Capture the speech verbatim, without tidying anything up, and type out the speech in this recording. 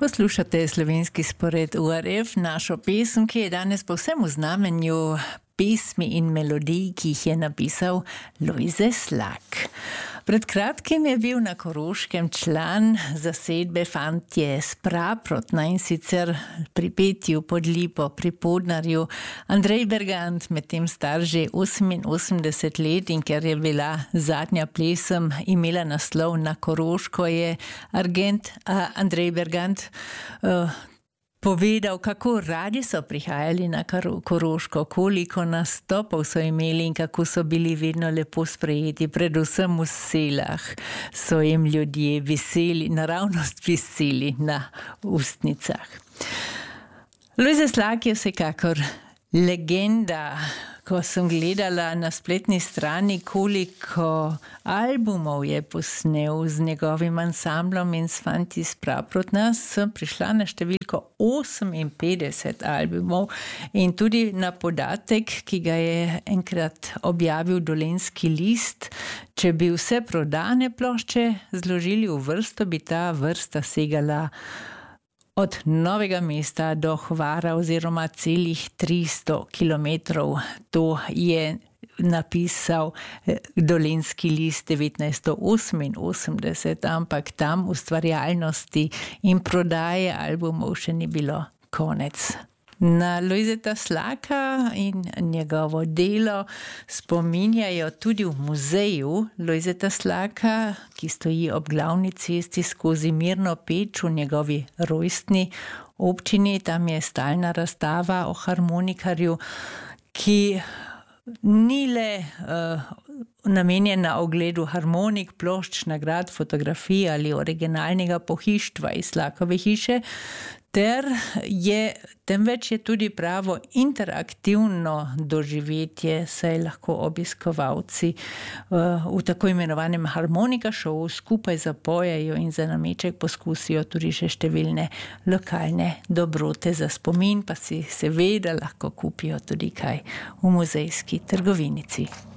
Poslušate slovenski spored U R F, našo pesem, ki je danes povsem v znamenju pesmi in melodij, ki jih je napisal Lojze Slak. Pred kratkim je bil na Koroškem član zasedbe Fantje s Praprotna, in sicer pri petju pod Lipo pri Podnarju. Andrej Bergant, medtem star že oseminosemdeset let, in ker je bila zadnja pesem imela naslov Na Koroško, je agent Andrej Bergant uh, povedal, kako radi so prihajali na Koroško, koliko nastopov so imeli in kako so bili vedno lepo sprejeti, predvsem v selah so jim ljudje veseli, naravnost veseli na ustnicah. Lojze Slak je vsekakor legenda. Ko sem gledala na spletni strani, koliko albumov je posnel z njegovim ansamblom in s Fantji s Praprotna, sem prišla na številko oseminpetdeset albumov in tudi na podatek, ki ga je enkrat objavil Dolenjski list. Če bi vse prodane plošče zložili v vrsto, bi ta vrsta segala od Novega mesta do Hvara oziroma celih tristo kilometrov. To je napisal Dolenjski list devetnajststo oseminosemdeset, ampak tam ustvarjalnosti in prodaje albumov še ni bilo konec. Na Lojzeta Slaka in njegovo delo spominjajo tudi v muzeju Lojzeta Slaka, ki stoji ob glavni cesti skozi Mirno Peč v njegovi rojstni občini. Tam je stalna razstava o harmonikarju, ki ni le uh, namenjena ogledu harmonik, plošč, nagrad, fotografij ali originalnega pohištva iz Slakove hiše, ter je, temveč je tudi pravo interaktivno doživetje, saj lahko obiskovalci uh, v tako imenovanem harmonika šovu skupaj zapojejo in za nameček poskusijo tudi še številne lokalne dobrote. Za spomin pa si seveda lahko kupijo tudi kaj v muzejski trgovinici.